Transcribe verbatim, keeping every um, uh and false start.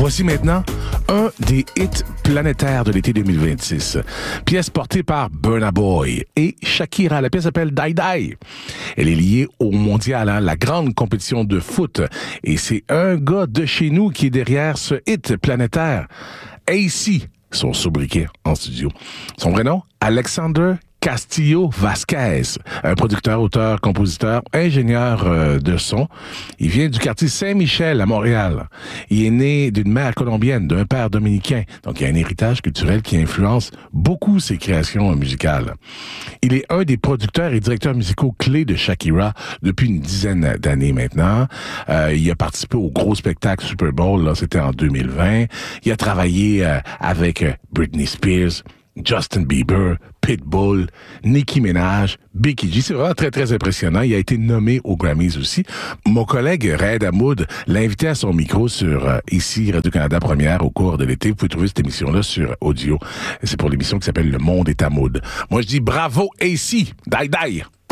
Voici maintenant un des hits planétaires de l'été deux mille vingt-six. Pièce portée par Burna Boy et Shakira. La pièce s'appelle Die Die. Elle est liée au mondial, hein, la grande compétition de foot. Et c'est un gars de chez nous qui est derrière ce hit planétaire. A C, son sobriquet en studio. Son vrai nom, Alexander Castillo Vasquez, un producteur, auteur, compositeur, ingénieur euh, de son. Il vient du quartier Saint-Michel à Montréal. Il est né d'une mère colombienne, d'un père dominicain. Donc, il y a un héritage culturel qui influence beaucoup ses créations musicales. Il est un des producteurs et directeurs musicaux clés de Shakira depuis une dizaine d'années maintenant. Euh, il a participé au gros spectacle Super Bowl, là, c'était en deux mille vingt. Il a travaillé euh, avec Britney Spears, Justin Bieber, Pitbull, Nicki Minaj, Becky G. C'est vraiment très, très impressionnant. Il a été nommé aux Grammys aussi. Mon collègue Raed Hamoud l'a invité à son micro sur euh, ici Radio-Canada Première au cours de l'été. Vous pouvez trouver cette émission-là sur audio. C'est pour l'émission qui s'appelle Le Monde est Hamoud. Moi, je dis bravo A C, die die.